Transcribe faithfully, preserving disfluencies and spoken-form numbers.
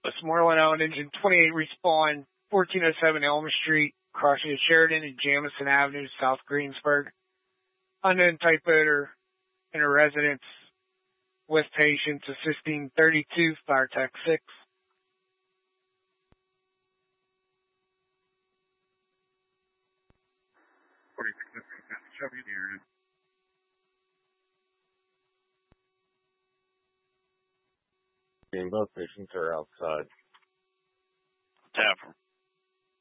Westmoreland out engine twenty-eight respawn fourteen oh seven Elm Street, crossing Sheridan and Jamison Avenue, South Greensburg. Unknown typeoter in a residence with patients assisting thirty-two, Fire Tech six. Both patients are outside. Tap them.